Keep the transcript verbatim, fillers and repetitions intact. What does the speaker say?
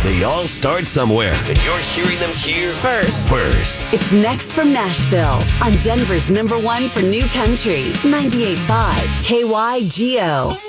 They all start somewhere, and you're hearing them here First. First. It's Next from Nashville on Denver's number one for new country, ninety-eight point five K Y G O.